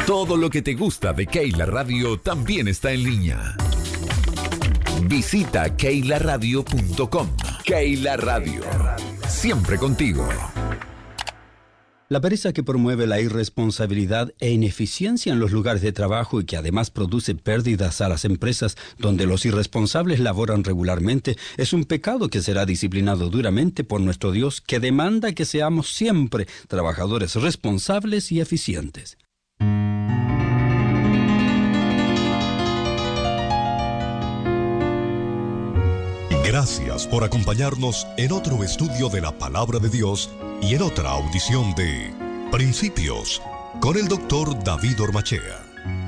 Todo lo que te gusta de Keila Radio también está en línea. Visita keilaradio.com. Keila Radio, siempre contigo. La pereza que promueve la irresponsabilidad e ineficiencia en los lugares de trabajo y que además produce pérdidas a las empresas donde los irresponsables laboran regularmente es un pecado que será disciplinado duramente por nuestro Dios, que demanda que seamos siempre trabajadores responsables y eficientes. Gracias por acompañarnos en otro estudio de la Palabra de Dios y en otra audición de Principios con el Dr. David Ormachea.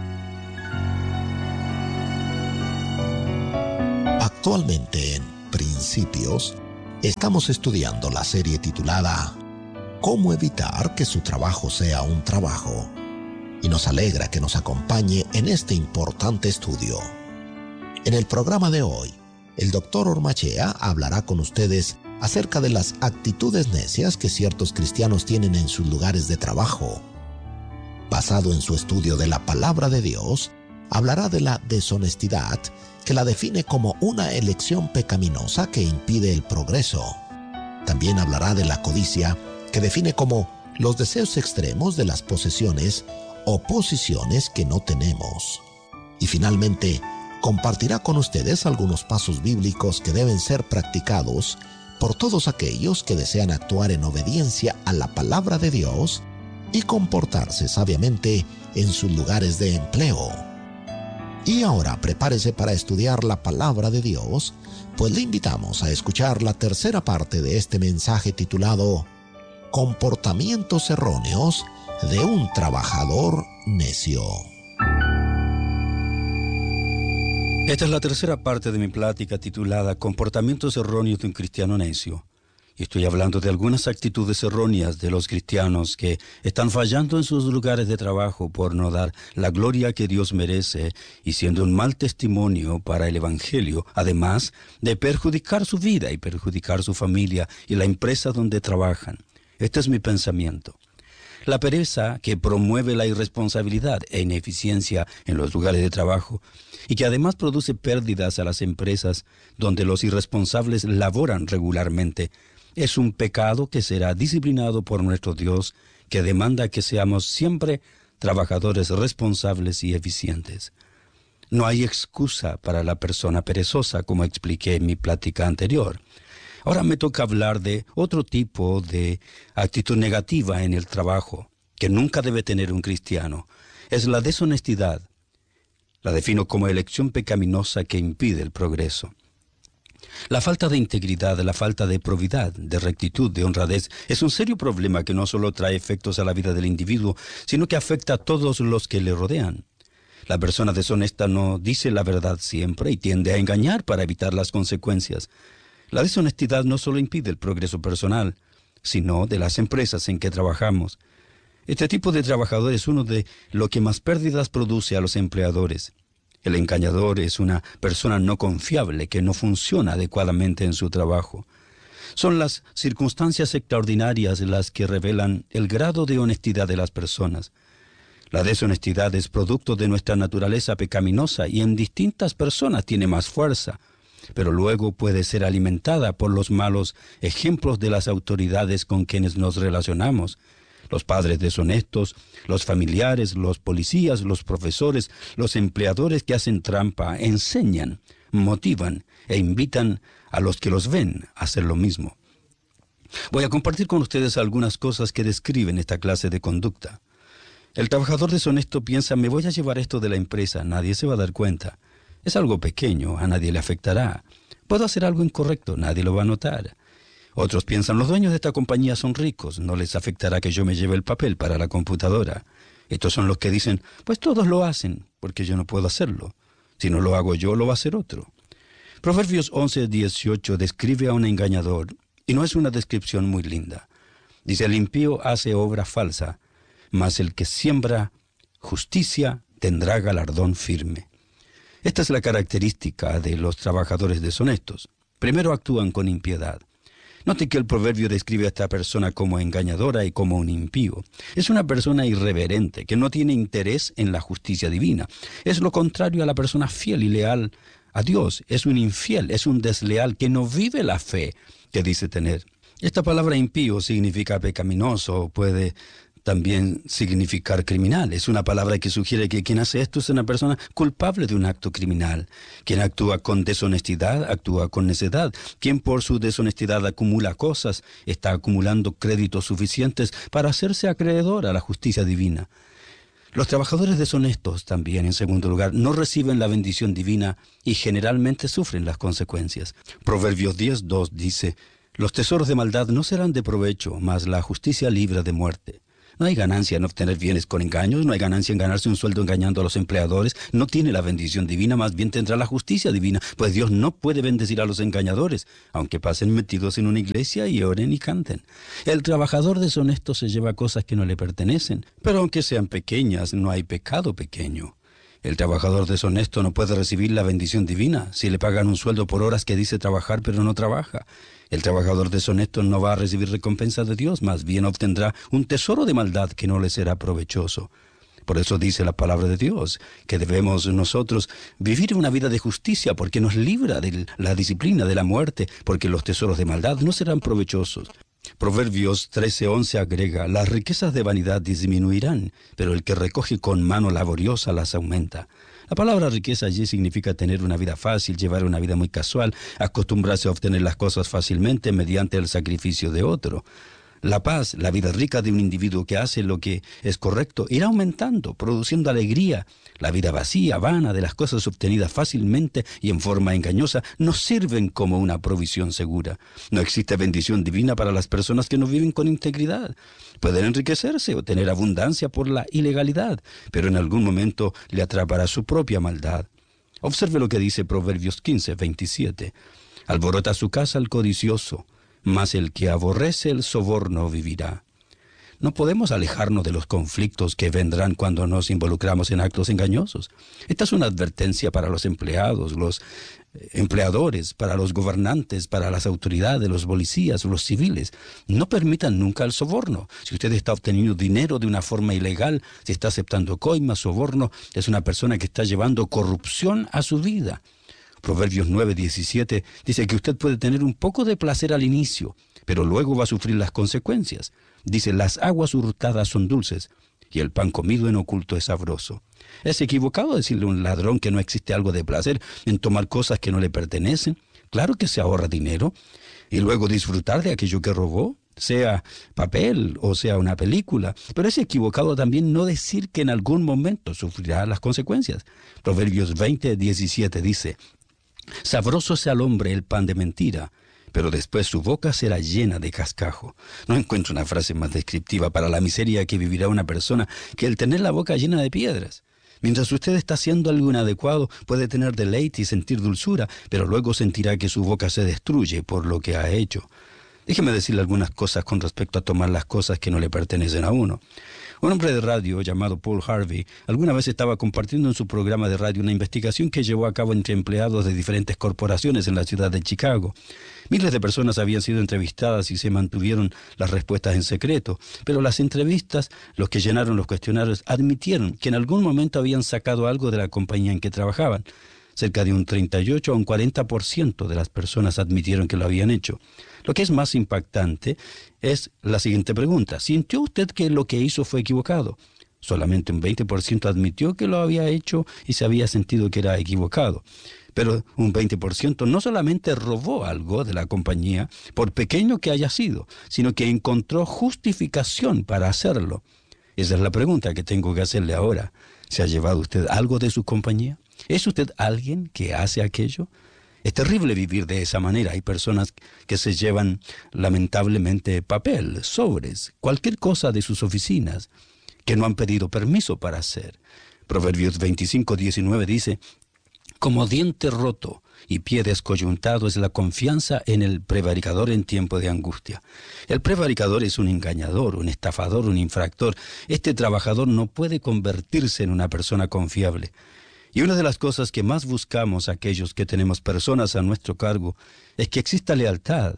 Actualmente en Principios estamos estudiando la serie titulada ¿Cómo evitar que su trabajo sea un trabajo? Y nos alegra que nos acompañe en este importante estudio. En el programa de hoy, el Dr. Ormachea hablará con ustedes acerca de las actitudes necias que ciertos cristianos tienen en sus lugares de trabajo. Basado en su estudio de la Palabra de Dios, hablará de la deshonestidad, que la define como una elección pecaminosa que impide el progreso. También hablará de la codicia, que define como los deseos extremos de las posesiones o posiciones que no tenemos. Y finalmente, compartirá con ustedes algunos pasos bíblicos que deben ser practicados por todos aquellos que desean actuar en obediencia a la palabra de Dios y comportarse sabiamente en sus lugares de empleo. Y ahora prepárese para estudiar la palabra de Dios, pues le invitamos a escuchar la tercera parte de este mensaje titulado Comportamientos erróneos de un trabajador necio. Esta es la tercera parte de mi plática titulada Comportamientos erróneos de un cristiano necio. Y estoy hablando de algunas actitudes erróneas de los cristianos que están fallando en sus lugares de trabajo por no dar la gloria que Dios merece y siendo un mal testimonio para el Evangelio, además de perjudicar su vida y perjudicar su familia y la empresa donde trabajan. Este es mi pensamiento. La pereza que promueve la irresponsabilidad e ineficiencia en los lugares de trabajo y que además produce pérdidas a las empresas donde los irresponsables laboran regularmente, es un pecado que será disciplinado por nuestro Dios, que demanda que seamos siempre trabajadores responsables y eficientes. No hay excusa para la persona perezosa, como expliqué en mi plática anterior. Ahora me toca hablar de otro tipo de actitud negativa en el trabajo, que nunca debe tener un cristiano. Es la deshonestidad. La defino como elección pecaminosa que impide el progreso. La falta de integridad, la falta de probidad, de rectitud, de honradez, es un serio problema que no solo trae efectos a la vida del individuo, sino que afecta a todos los que le rodean. La persona deshonesta no dice la verdad siempre y tiende a engañar para evitar las consecuencias. La deshonestidad no solo impide el progreso personal, sino de las empresas en que trabajamos. Este tipo de trabajador es uno de lo que más pérdidas produce a los empleadores. El engañador es una persona no confiable que no funciona adecuadamente en su trabajo. Son las circunstancias extraordinarias las que revelan el grado de honestidad de las personas. La deshonestidad es producto de nuestra naturaleza pecaminosa y en distintas personas tiene más fuerza, pero luego puede ser alimentada por los malos ejemplos de las autoridades con quienes nos relacionamos. Los padres deshonestos, los familiares, los policías, los profesores, los empleadores que hacen trampa, enseñan, motivan e invitan a los que los ven a hacer lo mismo. Voy a compartir con ustedes algunas cosas que describen esta clase de conducta. El trabajador deshonesto piensa, me voy a llevar esto de la empresa, nadie se va a dar cuenta. Es algo pequeño, a nadie le afectará. Puedo hacer algo incorrecto, nadie lo va a notar. Otros piensan, los dueños de esta compañía son ricos, no les afectará que yo me lleve el papel para la computadora. Estos son los que dicen, pues todos lo hacen, porque yo no puedo hacerlo. Si no lo hago yo, lo va a hacer otro. Proverbios 11:18 describe a un engañador, y no es una descripción muy linda. Dice, el impío hace obra falsa, mas el que siembra justicia tendrá galardón firme. Esta es la característica de los trabajadores deshonestos. Primero actúan con impiedad. Note que el proverbio describe a esta persona como engañadora y como un impío. Es una persona irreverente, que no tiene interés en la justicia divina. Es lo contrario a la persona fiel y leal a Dios. Es un infiel, es un desleal que no vive la fe que dice tener. Esta palabra impío significa pecaminoso, puede también significar criminal. Es una palabra que sugiere que quien hace esto es una persona culpable de un acto criminal. Quien actúa con deshonestidad, actúa con necedad. Quien por su deshonestidad acumula cosas, está acumulando créditos suficientes para hacerse acreedor a la justicia divina. Los trabajadores deshonestos también, en segundo lugar, no reciben la bendición divina y generalmente sufren las consecuencias. Proverbios 10:2 dice: los tesoros de maldad no serán de provecho, mas la justicia libra de muerte. No hay ganancia en obtener bienes con engaños, no hay ganancia en ganarse un sueldo engañando a los empleadores. No tiene la bendición divina, más bien tendrá la justicia divina, pues Dios no puede bendecir a los engañadores, aunque pasen metidos en una iglesia y oren y canten. El trabajador deshonesto se lleva cosas que no le pertenecen, pero aunque sean pequeñas, no hay pecado pequeño. El trabajador deshonesto no puede recibir la bendición divina si le pagan un sueldo por horas que dice trabajar pero no trabaja. El trabajador deshonesto no va a recibir recompensa de Dios, más bien obtendrá un tesoro de maldad que no le será provechoso. Por eso dice la palabra de Dios que debemos nosotros vivir una vida de justicia porque nos libra de la disciplina de la muerte, porque los tesoros de maldad no serán provechosos. Proverbios 13:11 agrega: las riquezas de vanidad disminuirán, pero el que recoge con mano laboriosa las aumenta. La palabra riqueza allí significa tener una vida fácil, llevar una vida muy casual, acostumbrarse a obtener las cosas fácilmente mediante el sacrificio de otro. La paz, la vida rica de un individuo que hace lo que es correcto, irá aumentando, produciendo alegría. La vida vacía, vana, de las cosas obtenidas fácilmente y en forma engañosa, no sirven como una provisión segura. No existe bendición divina para las personas que no viven con integridad. Pueden enriquecerse o tener abundancia por la ilegalidad, pero en algún momento le atrapará su propia maldad. Observe lo que dice Proverbios 15:27. Alborota su casa el codicioso, mas el que aborrece el soborno vivirá. No podemos alejarnos de los conflictos que vendrán cuando nos involucramos en actos engañosos. Esta es una advertencia para los empleados, los empleadores, para los gobernantes, para las autoridades, los policías, los civiles. No permitan nunca el soborno. Si usted está obteniendo dinero de una forma ilegal, si está aceptando coimas, soborno, es una persona que está llevando corrupción a su vida. Proverbios 9:17 dice que usted puede tener un poco de placer al inicio, pero luego va a sufrir las consecuencias. Dice: las aguas hurtadas son dulces, y el pan comido en oculto es sabroso. ¿Es equivocado decirle a un ladrón que no existe algo de placer en tomar cosas que no le pertenecen? Claro que se ahorra dinero, y luego disfrutar de aquello que robó, sea papel o sea una película. Pero es equivocado también no decir que en algún momento sufrirá las consecuencias. Proverbios 20:17 dice: sabroso es al hombre el pan de mentira, pero después su boca será llena de cascajo. No encuentro una frase más descriptiva para la miseria que vivirá una persona que el tener la boca llena de piedras. Mientras usted está haciendo algo inadecuado, puede tener deleite y sentir dulzura, pero luego sentirá que su boca se destruye por lo que ha hecho. Déjeme decirle algunas cosas con respecto a tomar las cosas que no le pertenecen a uno. Un hombre de radio llamado Paul Harvey alguna vez estaba compartiendo en su programa de radio una investigación que llevó a cabo entre empleados de diferentes corporaciones en la ciudad de Chicago. Miles de personas habían sido entrevistadas y se mantuvieron las respuestas en secreto, pero las entrevistas, los que llenaron los cuestionarios, admitieron que en algún momento habían sacado algo de la compañía en que trabajaban. Cerca de un 38 a un 40% de las personas admitieron que lo habían hecho. Lo que es más impactante es la siguiente pregunta: ¿sintió usted que lo que hizo fue equivocado? Solamente un 20% admitió que lo había hecho y se había sentido que era equivocado. Pero un 20% no solamente robó algo de la compañía, por pequeño que haya sido, sino que encontró justificación para hacerlo. Esa es la pregunta que tengo que hacerle ahora. ¿Se ha llevado usted algo de su compañía? ¿Es usted alguien que hace aquello? Es terrible vivir de esa manera. Hay personas que se llevan lamentablemente papel, sobres, cualquier cosa de sus oficinas que no han pedido permiso para hacer. Proverbios 25:19 dice: como diente roto y pie descoyuntado es la confianza en el prevaricador en tiempo de angustia. El prevaricador es un engañador, un estafador, un infractor. Este trabajador no puede convertirse en una persona confiable. Y una de las cosas que más buscamos aquellos que tenemos personas a nuestro cargo es que exista lealtad,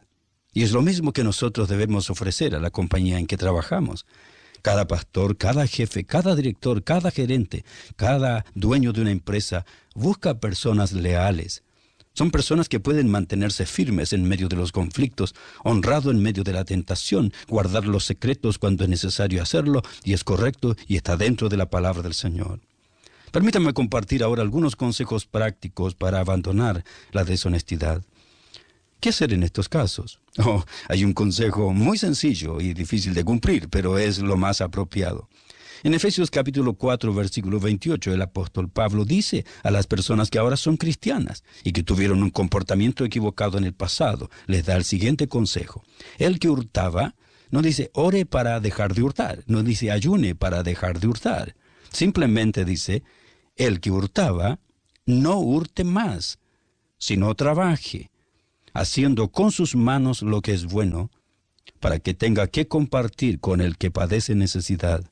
Y es lo mismo que nosotros debemos ofrecer a la compañía en que trabajamos. Cada pastor, cada jefe, cada director, cada gerente, cada dueño de una empresa busca personas leales. Son personas que pueden mantenerse firmes en medio de los conflictos, honrado en medio de la tentación, guardar los secretos cuando es necesario hacerlo y es correcto y está dentro de la palabra del Señor. Permítanme compartir ahora algunos consejos prácticos para abandonar la deshonestidad. ¿Qué hacer en estos casos? Hay un consejo muy sencillo y difícil de cumplir, pero es lo más apropiado. En Efesios capítulo 4, versículo 28, el apóstol Pablo dice a las personas que ahora son cristianas y que tuvieron un comportamiento equivocado en el pasado, les da el siguiente consejo. El que hurtaba, no dice ore para dejar de hurtar, no dice ayune para dejar de hurtar. Simplemente dice, el que hurtaba, no hurte más, sino trabaje, haciendo con sus manos lo que es bueno, para que tenga que compartir con el que padece necesidad.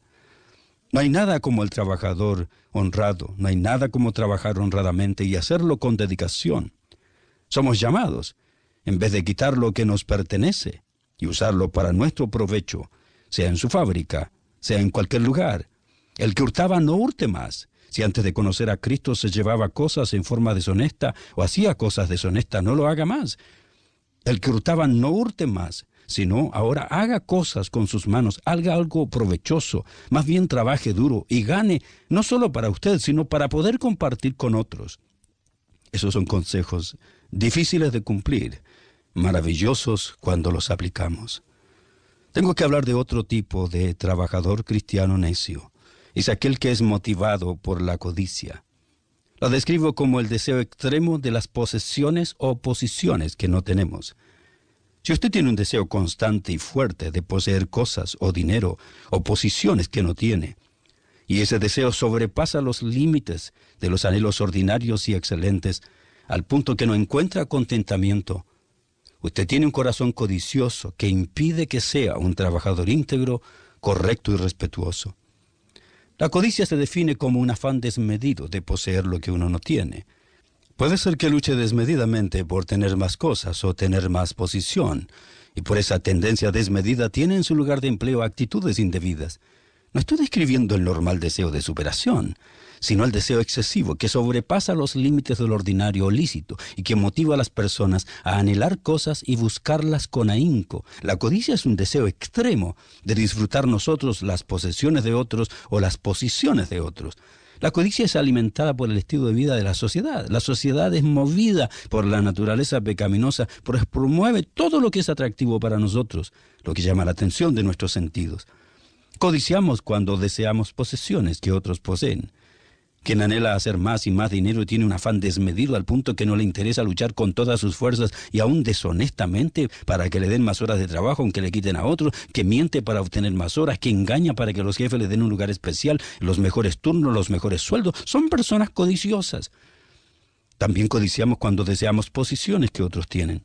No hay nada como el trabajador honrado, no hay nada como trabajar honradamente y hacerlo con dedicación. Somos llamados, en vez de quitar lo que nos pertenece y usarlo para nuestro provecho, sea en su fábrica, sea en cualquier lugar. El que hurtaba no hurte más. Si antes de conocer a Cristo se llevaba cosas en forma deshonesta o hacía cosas deshonestas, no lo haga más. El que hurtaba no hurte más, sino ahora haga cosas con sus manos, haga algo provechoso, más bien trabaje duro y gane, no solo para usted, sino para poder compartir con otros. Esos son consejos difíciles de cumplir, maravillosos cuando los aplicamos. Tengo que hablar de otro tipo de trabajador cristiano necio. Es aquel que es motivado por la codicia. Lo describo como el deseo extremo de las posesiones o posiciones que no tenemos. Si usted tiene un deseo constante y fuerte de poseer cosas o dinero o posiciones que no tiene, y ese deseo sobrepasa los límites de los anhelos ordinarios y excelentes, al punto que no encuentra contentamiento, usted tiene un corazón codicioso que impide que sea un trabajador íntegro, correcto y respetuoso. La codicia se define como un afán desmedido de poseer lo que uno no tiene. Puede ser que luche desmedidamente por tener más cosas o tener más posición, y por esa tendencia desmedida tiene en su lugar de empleo actitudes indebidas. No estoy describiendo el normal deseo de superación, sino el deseo excesivo que sobrepasa los límites del ordinario o lícito y que motiva a las personas a anhelar cosas y buscarlas con ahínco. La codicia es un deseo extremo de disfrutar nosotros las posesiones de otros o las posiciones de otros. La codicia es alimentada por el estilo de vida de la sociedad. La sociedad es movida por la naturaleza pecaminosa, pues promueve todo lo que es atractivo para nosotros, lo que llama la atención de nuestros sentidos. Codiciamos cuando deseamos posesiones que otros poseen. Quien anhela hacer más y más dinero tiene un afán desmedido al punto que no le interesa luchar con todas sus fuerzas y aún deshonestamente para que le den más horas de trabajo aunque le quiten a otros, que miente para obtener más horas, que engaña para que los jefes le den un lugar especial, los mejores turnos, los mejores sueldos. Son personas codiciosas. También codiciamos cuando deseamos posiciones que otros tienen.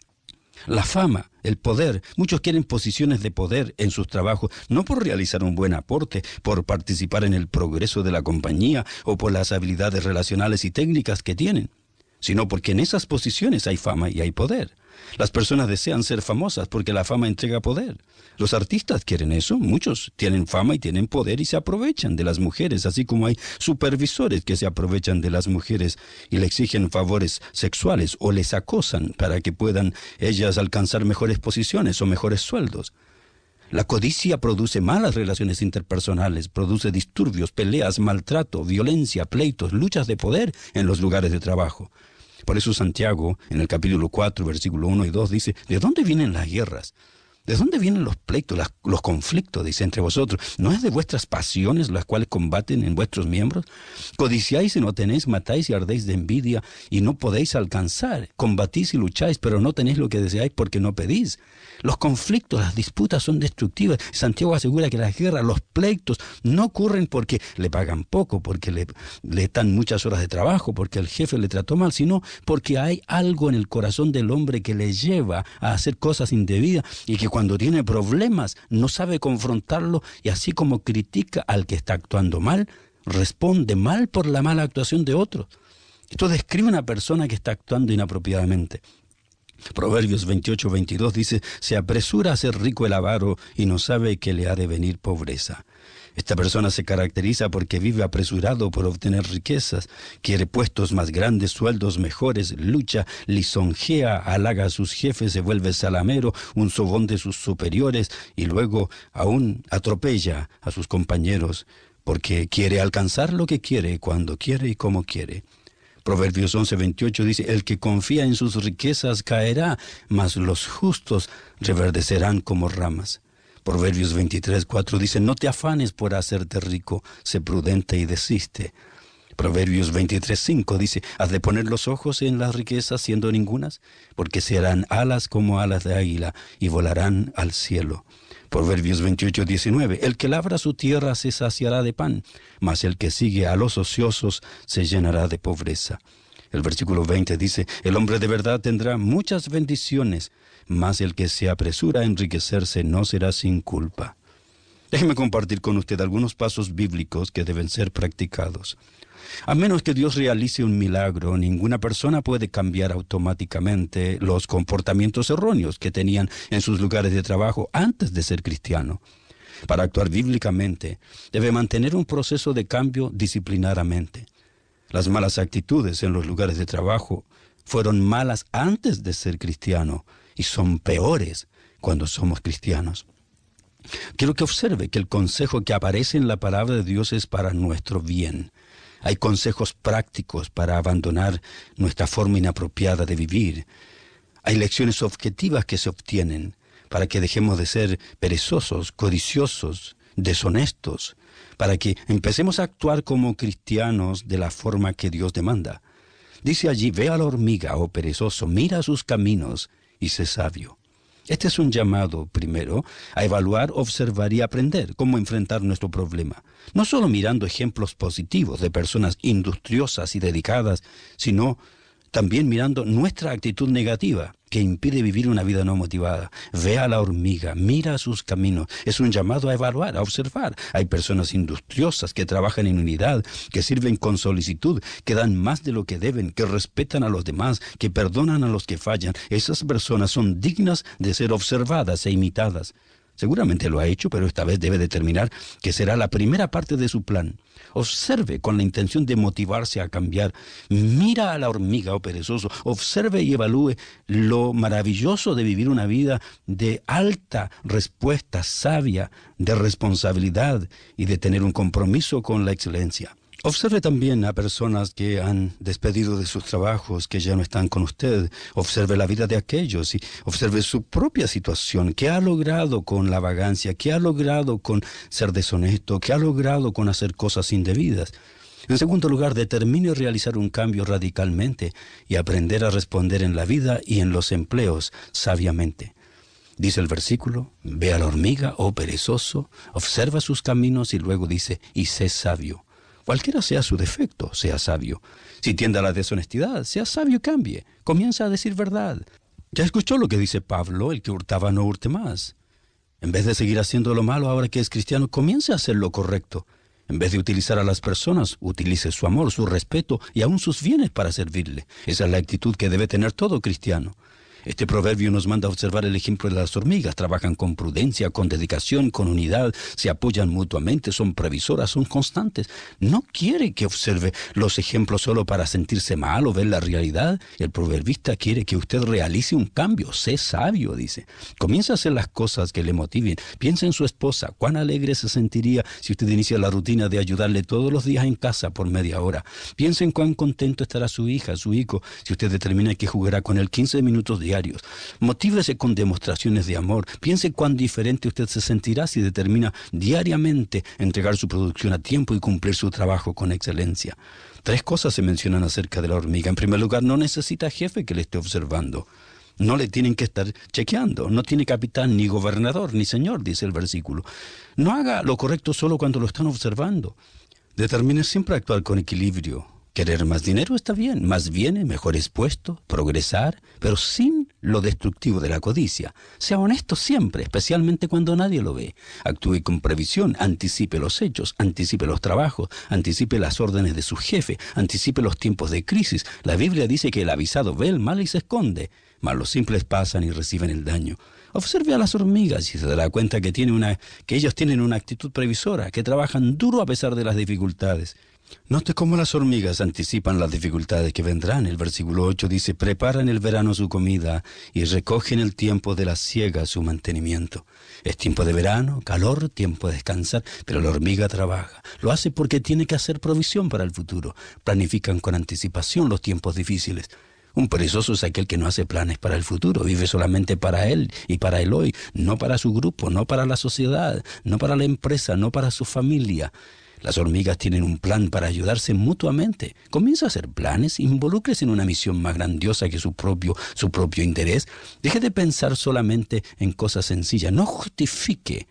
La fama, el poder. Muchos quieren posiciones de poder en sus trabajos, no por realizar un buen aporte, por participar en el progreso de la compañía o por las habilidades relacionales y técnicas que tienen, sino porque en esas posiciones hay fama y hay poder. Las personas desean ser famosas porque la fama entrega poder. Los artistas quieren eso. Muchos tienen fama y tienen poder y se aprovechan de las mujeres, así como hay supervisores que se aprovechan de las mujeres y le exigen favores sexuales o les acosan para que puedan ellas alcanzar mejores posiciones o mejores sueldos. La codicia produce malas relaciones interpersonales, produce disturbios, peleas, maltrato, violencia, pleitos, luchas de poder en los lugares de trabajo. Por eso Santiago, en el capítulo 4, versículo 1 y 2, dice, ¿de dónde vienen las guerras? ¿De dónde vienen los pleitos, los conflictos, dice, entre vosotros? ¿No es de vuestras pasiones las cuales combaten en vuestros miembros? Codiciáis y no tenéis, matáis y ardéis de envidia y no podéis alcanzar. Combatís y lucháis, pero no tenéis lo que deseáis porque no pedís. Los conflictos, las disputas son destructivas. Santiago asegura que las guerras, los pleitos, no ocurren porque le pagan poco, porque le dan muchas horas de trabajo, porque el jefe le trató mal, sino porque hay algo en el corazón del hombre que le lleva a hacer cosas indebidas y que cuando tiene problemas no sabe confrontarlo y así como critica al que está actuando mal, responde mal por la mala actuación de otros. Esto describe a una persona que está actuando inapropiadamente. Proverbios 28:22 dice: se apresura a ser rico el avaro y no sabe que le ha de venir pobreza. Esta persona se caracteriza porque vive apresurado por obtener riquezas, quiere puestos más grandes, sueldos mejores, lucha, lisonjea, halaga a sus jefes, se vuelve salamero, un sobón de sus superiores y luego aún atropella a sus compañeros porque quiere alcanzar lo que quiere, cuando quiere y como quiere. Proverbios 11:28 dice: el que confía en sus riquezas caerá, mas los justos reverdecerán como ramas. Proverbios 23:4 dice: no te afanes por hacerte rico, sé prudente y desiste. Proverbios 23:5 dice: has de poner los ojos en las riquezas siendo ningunas, porque se harán alas como alas de águila y volarán al cielo. Proverbios 28:19 el que labra su tierra se saciará de pan, mas el que sigue a los ociosos se llenará de pobreza. El versículo 20 dice: el hombre de verdad tendrá muchas bendiciones, mas el que se apresura a enriquecerse no será sin culpa. Déjeme compartir con usted algunos pasos bíblicos que deben ser practicados. A menos que Dios realice un milagro, ninguna persona puede cambiar automáticamente los comportamientos erróneos que tenían en sus lugares de trabajo antes de ser cristiano. Para actuar bíblicamente, debe mantener un proceso de cambio disciplinadamente. Las malas actitudes en los lugares de trabajo fueron malas antes de ser cristiano y son peores cuando somos cristianos. Quiero que observe que el consejo que aparece en la palabra de Dios es para nuestro bien. Hay consejos prácticos para abandonar nuestra forma inapropiada de vivir. Hay lecciones objetivas que se obtienen para que dejemos de ser perezosos, codiciosos, deshonestos, para que empecemos a actuar como cristianos de la forma que Dios demanda. Dice allí: ve a la hormiga, oh perezoso, mira sus caminos y sé sabio. Este es un llamado, primero, a evaluar, observar y aprender cómo enfrentar nuestro problema. No solo mirando ejemplos positivos de personas industriosas y dedicadas, sino también mirando nuestra actitud negativa que impide vivir una vida no motivada. Ve a la hormiga, mira sus caminos. Es un llamado a evaluar, a observar. Hay personas industriosas que trabajan en unidad, que sirven con solicitud, que dan más de lo que deben, que respetan a los demás, que perdonan a los que fallan. Esas personas son dignas de ser observadas e imitadas. Seguramente lo ha hecho, pero esta vez debe determinar que será la primera parte de su plan. Observe con la intención de motivarse a cambiar. Mira a la hormiga, oh perezoso. Observe y evalúe lo maravilloso de vivir una vida de alta respuesta, sabia, de responsabilidad y de tener un compromiso con la excelencia. Observe también a personas que han despedido de sus trabajos, que ya no están con usted. Observe la vida de aquellos y observe su propia situación. ¿Qué ha logrado con la vagancia? ¿Qué ha logrado con ser deshonesto? ¿Qué ha logrado con hacer cosas indebidas? En segundo lugar, determine realizar un cambio radicalmente y aprender a responder en la vida y en los empleos sabiamente. Dice el versículo: ve a la hormiga, oh perezoso, observa sus caminos, y luego dice: y sé sabio. Cualquiera sea su defecto, sea sabio. Si tiende a la deshonestidad, sea sabio y cambie. Comienza a decir verdad. Ya escuchó lo que dice Pablo: el que hurtaba no hurte más. En vez de seguir haciendo lo malo ahora que es cristiano, comience a hacer lo correcto. En vez de utilizar a las personas, utilice su amor, su respeto y aún sus bienes para servirle. Esa es la actitud que debe tener todo cristiano. Este proverbio nos manda a observar el ejemplo de las hormigas. Trabajan con prudencia, con dedicación, con unidad, se apoyan mutuamente, son previsoras, son constantes. No quiere que observe los ejemplos solo para sentirse mal o ver la realidad. El proverbista quiere que usted realice un cambio. Sé sabio, dice. Comienza a hacer las cosas que le motiven. Piensa en su esposa. Cuán alegre se sentiría si usted inicia la rutina de ayudarle todos los días en casa por media hora. Piensa en cuán contento estará su hija, su hijo, si usted determina que jugará con él 15 minutos diarios. Motívese con demostraciones de amor. Piense cuán diferente usted se sentirá si determina diariamente entregar su producción a tiempo y cumplir su trabajo con excelencia. 3 cosas se mencionan acerca de la hormiga. En primer lugar, no necesita jefe que le esté observando. No le tienen que estar chequeando. No tiene capitán, ni gobernador, ni señor, dice el versículo. No haga lo correcto solo cuando lo están observando. Determine siempre actuar con equilibrio. Querer más dinero está bien, más bienes, mejores puestos, progresar, pero sin lo destructivo de la codicia. Sea honesto siempre, especialmente cuando nadie lo ve. Actúe con previsión, anticipe los hechos, anticipe los trabajos, anticipe las órdenes de su jefe, anticipe los tiempos de crisis. La Biblia dice que el avisado ve el mal y se esconde, mas los simples pasan y reciben el daño. Observe a las hormigas y se dará cuenta que ellos tienen una actitud previsora, que trabajan duro a pesar de las dificultades. Note cómo las hormigas anticipan las dificultades que vendrán. El versículo 8 dice: preparan el verano su comida y recogen el tiempo de la siega su mantenimiento. Es tiempo de verano, calor, tiempo de descansar, pero la hormiga trabaja. Lo hace porque tiene que hacer provisión para el futuro. Planifican con anticipación los tiempos difíciles. Un perezoso es aquel que no hace planes para el futuro, vive solamente para él y para el hoy, no para su grupo, no para la sociedad, no para la empresa, no para su familia. Las hormigas tienen un plan para ayudarse mutuamente. Comienza a hacer planes, involúcrese en una misión más grandiosa que su propio interés. Deje de pensar solamente en cosas sencillas. No justifique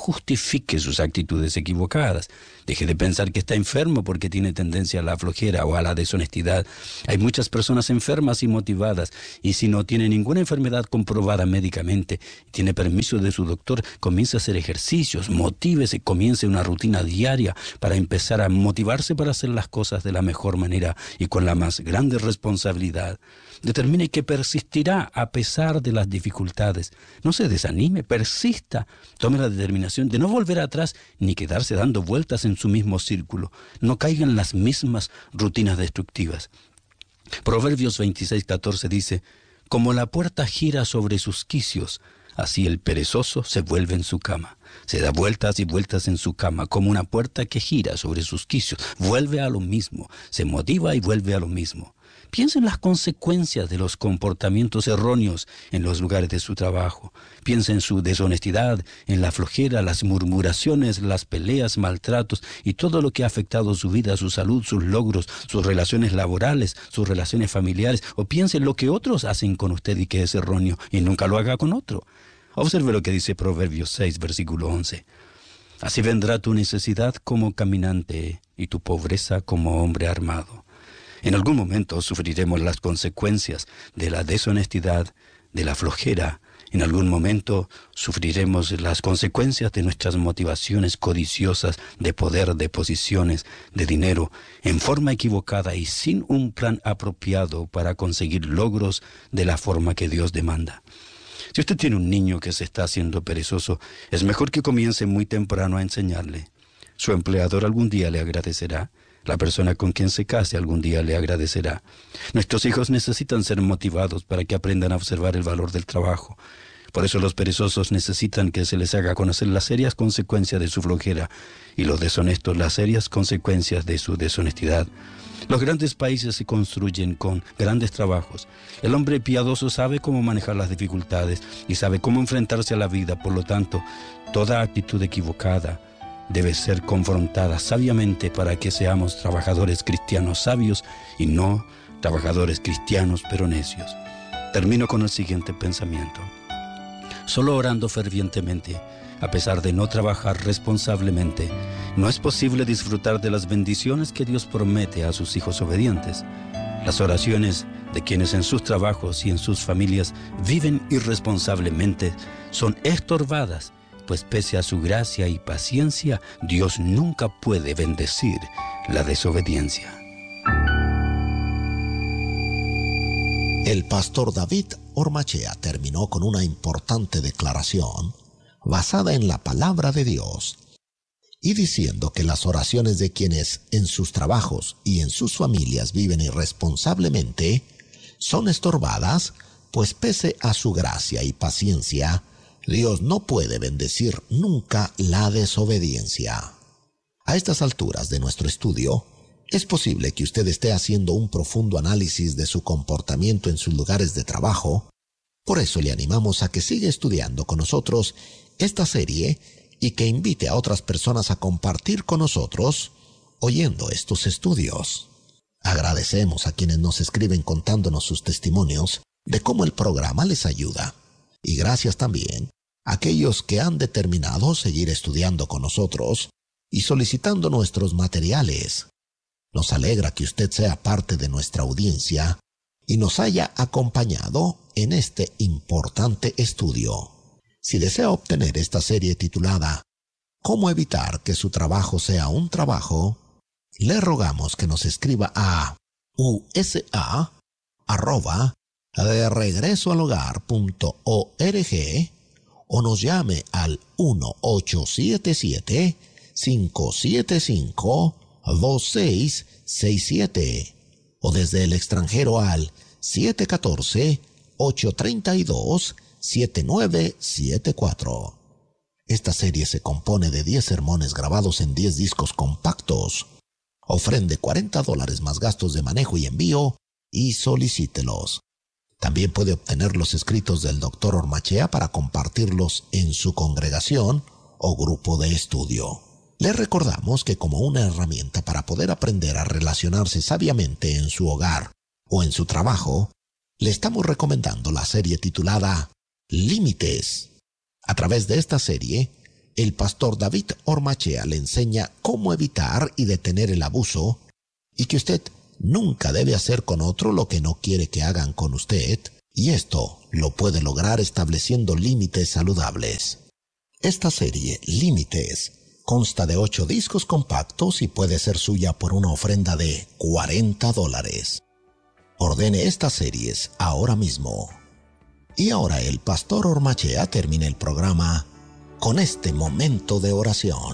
sus actitudes equivocadas. Deje de pensar que está enfermo porque tiene tendencia a la flojera o a la deshonestidad. Hay muchas personas enfermas y motivadas, y si no tiene ninguna enfermedad comprobada médicamente, tiene permiso de su doctor, comience a hacer ejercicios, motívese, comience una rutina diaria para empezar a motivarse para hacer las cosas de la mejor manera y con la más grande responsabilidad. Determine que persistirá a pesar de las dificultades. No se desanime, persista. Tome la determinación de no volver atrás ni quedarse dando vueltas en su mismo círculo. No caiga en las mismas rutinas destructivas. Proverbios 26:14 dice: como la puerta gira sobre sus quicios, así el perezoso se vuelve en su cama. Se da vueltas y vueltas en su cama, como una puerta que gira sobre sus quicios. Vuelve a lo mismo, se motiva y vuelve a lo mismo. Piense en las consecuencias de los comportamientos erróneos en los lugares de su trabajo. Piense en su deshonestidad, en la flojera, las murmuraciones, las peleas, maltratos y todo lo que ha afectado su vida, su salud, sus logros, sus relaciones laborales, sus relaciones familiares. O piense en lo que otros hacen con usted y que es erróneo y nunca lo haga con otro. Observe lo que dice Proverbios 6, versículo 11. Así vendrá tu necesidad como caminante y tu pobreza como hombre armado. En algún momento sufriremos las consecuencias de la deshonestidad, de la flojera. En algún momento sufriremos las consecuencias de nuestras motivaciones codiciosas de poder, de posiciones, de dinero, en forma equivocada y sin un plan apropiado para conseguir logros de la forma que Dios demanda. Si usted tiene un niño que se está haciendo perezoso, es mejor que comience muy temprano a enseñarle. Su empleador algún día le agradecerá. La persona con quien se case algún día le agradecerá. Nuestros hijos necesitan ser motivados para que aprendan a observar el valor del trabajo. Por eso los perezosos necesitan que se les haga conocer las serias consecuencias de su flojera y los deshonestos las serias consecuencias de su deshonestidad. Los grandes países se construyen con grandes trabajos. El hombre piadoso sabe cómo manejar las dificultades y sabe cómo enfrentarse a la vida. Por lo tanto, toda actitud equivocada debe ser confrontada sabiamente para que seamos trabajadores cristianos sabios y no trabajadores cristianos pero necios. Termino con el siguiente pensamiento. Solo orando fervientemente, a pesar de no trabajar responsablemente, no es posible disfrutar de las bendiciones que Dios promete a sus hijos obedientes. Las oraciones de quienes en sus trabajos y en sus familias viven irresponsablemente son estorbadas, pues pese a su gracia y paciencia, Dios nunca puede bendecir la desobediencia. El pastor David Ormachea terminó con una importante declaración basada en la palabra de Dios y diciendo que las oraciones de quienes en sus trabajos y en sus familias viven irresponsablemente son estorbadas, pues pese a su gracia y paciencia, Dios no puede bendecir nunca la desobediencia. A estas alturas de nuestro estudio, es posible que usted esté haciendo un profundo análisis de su comportamiento en sus lugares de trabajo. Por eso le animamos a que siga estudiando con nosotros esta serie y que invite a otras personas a compartir con nosotros oyendo estos estudios. Agradecemos a quienes nos escriben contándonos sus testimonios de cómo el programa les ayuda. Y gracias también a aquellos que han determinado seguir estudiando con nosotros y solicitando nuestros materiales. Nos alegra que usted sea parte de nuestra audiencia y nos haya acompañado en este importante estudio. Si desea obtener esta serie titulada ¿Cómo evitar que su trabajo sea un trabajo?, le rogamos que nos escriba a usa@deregresoalhogar.org o nos llame al 1-877-575-2667 o desde el extranjero al 714-832-7974. Esta serie se compone de 10 sermones grabados en 10 discos compactos. Ofrende $40 más gastos de manejo y envío y solicítelos. También puede obtener los escritos del Dr. Ormachea para compartirlos en su congregación o grupo de estudio. Le recordamos que como una herramienta para poder aprender a relacionarse sabiamente en su hogar o en su trabajo, le estamos recomendando la serie titulada Límites. A través de esta serie, el pastor David Ormachea le enseña cómo evitar y detener el abuso y que usted nunca debe hacer con otro lo que no quiere que hagan con usted, y esto lo puede lograr estableciendo límites saludables. Esta serie, Límites, consta de 8 discos compactos y puede ser suya por una ofrenda de $40. Ordene estas series ahora mismo. Y ahora el pastor Ormachea termina el programa con este momento de oración.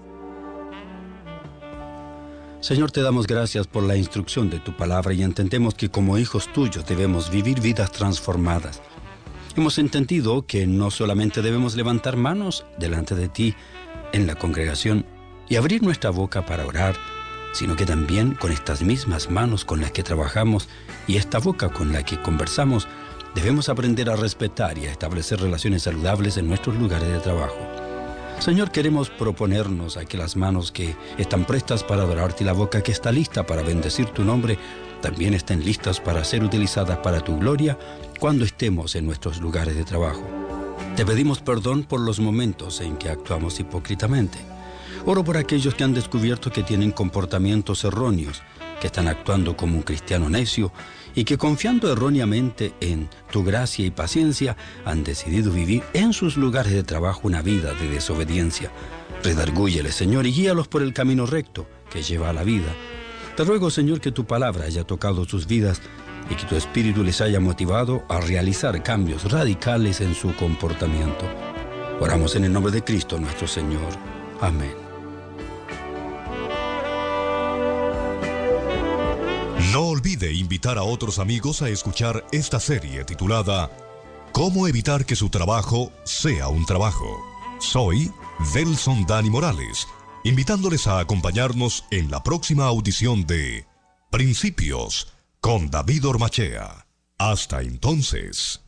Señor, te damos gracias por la instrucción de tu palabra y entendemos que como hijos tuyos debemos vivir vidas transformadas. Hemos entendido que no solamente debemos levantar manos delante de ti en la congregación y abrir nuestra boca para orar, sino que también con estas mismas manos con las que trabajamos y esta boca con la que conversamos, debemos aprender a respetar y a establecer relaciones saludables en nuestros lugares de trabajo. Señor, queremos proponernos a que las manos que están prestas para adorarte y la boca que está lista para bendecir tu nombre, también estén listas para ser utilizadas para tu gloria cuando estemos en nuestros lugares de trabajo. Te pedimos perdón por los momentos en que actuamos hipócritamente. Oro por aquellos que han descubierto que tienen comportamientos erróneos, que están actuando como un cristiano necio y que confiando erróneamente en tu gracia y paciencia han decidido vivir en sus lugares de trabajo una vida de desobediencia. Redargúyeles, Señor, y guíalos por el camino recto que lleva a la vida. Te ruego, Señor, que tu palabra haya tocado sus vidas y que tu espíritu les haya motivado a realizar cambios radicales en su comportamiento. Oramos en el nombre de Cristo nuestro Señor. Amén. No olvide invitar a otros amigos a escuchar esta serie titulada ¿Cómo evitar que su trabajo sea un trabajo? Soy Delson Dani Morales, invitándoles a acompañarnos en la próxima audición de Principios con David Ormachea. Hasta entonces.